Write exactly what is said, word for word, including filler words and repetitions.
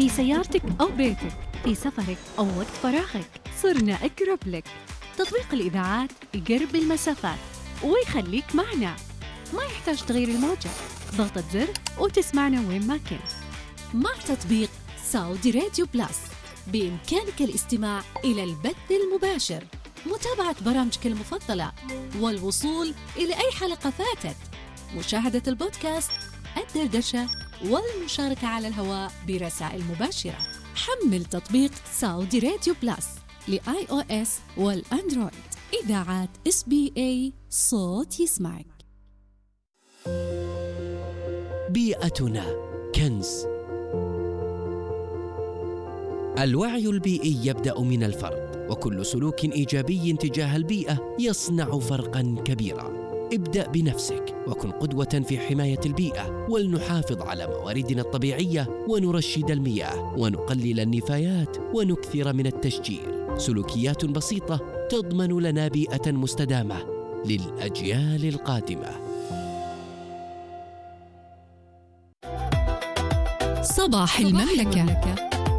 في سيارتك أو بيتك، في سفرك أو وقت فراغك، صرنا أقرب لك. تطبيق الإذاعات يقرب المسافات ويخليك معنا، ما يحتاج تغيير الموجة، ضغطة زر وتسمعنا وين ما كنت. مع تطبيق سعودي راديو بلس بإمكانك الاستماع إلى البث المباشر، متابعة برامجك المفضلة، والوصول إلى أي حلقة فاتت، مشاهدة البودكاست، الدردشة، والمشاركة على الهواء برسائل مباشرة. حمل تطبيق سعودي راديو بلس لآي أو إس والأندرويد. إذاعات إس بي إيه، صوت يسمعك. بيئتنا كنز. الوعي البيئي يبدأ من الفرد، وكل سلوك إيجابي تجاه البيئة يصنع فرقاً كبيراً. ابدأ بنفسك وكن قدوة في حماية البيئة، ولنحافظ على مواردنا الطبيعية ونرشد المياه ونقلل النفايات ونكثر من التشجير. سلوكيات بسيطة تضمن لنا بيئة مستدامة للأجيال القادمة. صباح المملكة.